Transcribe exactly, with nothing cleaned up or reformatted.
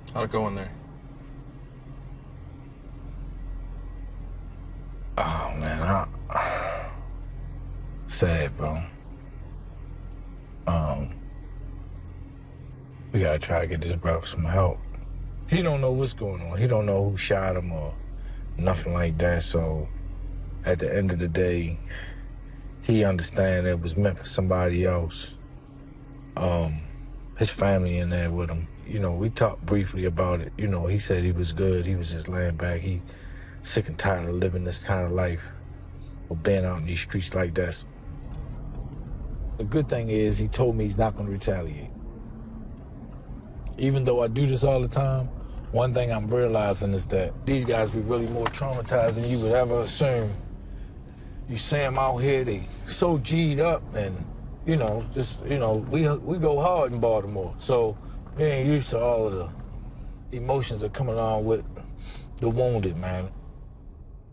How'd it go in there? Oh, man, I... sad, bro. Um, we gotta try to get this brother some help. He don't know what's going on. He don't know who shot him or nothing like that, so at the end of the day, he understand it was meant for somebody else. Um, his family in there with him. You know, we talked briefly about it. You know, he said he was good. He was just laying back. He sick and tired of living this kind of life, of being out in these streets like that. The good thing is he told me he's not going to retaliate. Even though I do this all the time, one thing I'm realizing is that these guys be really more traumatized than you would ever assume. You see them out here, they so G'd up, and, you know, just, you know, we we go hard in Baltimore. So we ain't used to all of the emotions that come along with the wounded, man.